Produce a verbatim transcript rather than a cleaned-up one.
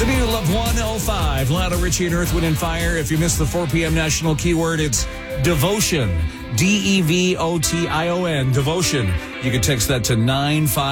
The new Love one oh five, Lionel Richie and Earth, Wind and Fire. If you missed the four p.m. national keyword, it's devotion. D E V O T I O N, devotion. You can text that to nine five.